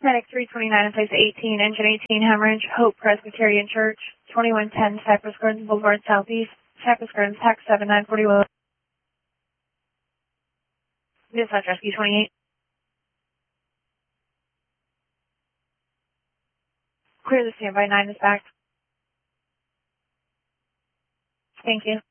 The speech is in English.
Medic 329 in place 18, engine 18, hemorrhage, Hope Presbyterian Church, 2110 Cypress Gardens Boulevard Southeast, Cypress Gardens, tax 7941. Dispatch Rescue 28. Clear the standby, 9 is back. Thank you.